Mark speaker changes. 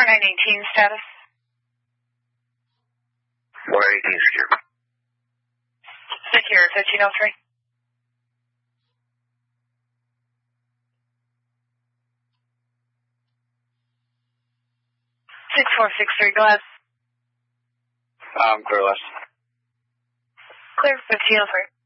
Speaker 1: 918 status.
Speaker 2: 118 secure.
Speaker 1: Secure, 1503. 6463, go ahead.
Speaker 2: Clear left.
Speaker 1: Clear, 1503.